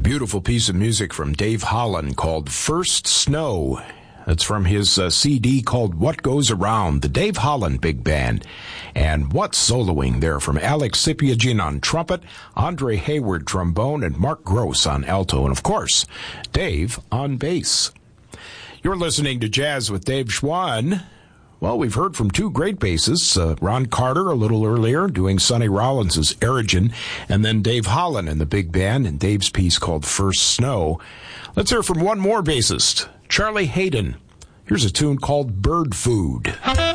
Beautiful piece of music from Dave Holland called First Snow. That's from his CD called What Goes Around, the Dave Holland Big Band. And what's soloing there from Alex Sipiagin on trumpet, Andre Hayward trombone, and Mark Gross on alto, and of course, Dave on bass. You're listening to Jazz with Dave Schwann. Well, we've heard from two great bassists, Ron Carter a little earlier doing Sonny Rollins' Erigen, and then Dave Holland in the big band and Dave's piece called First Snow. Let's hear from one more bassist, Charlie Haydon. Here's a tune called Bird Food.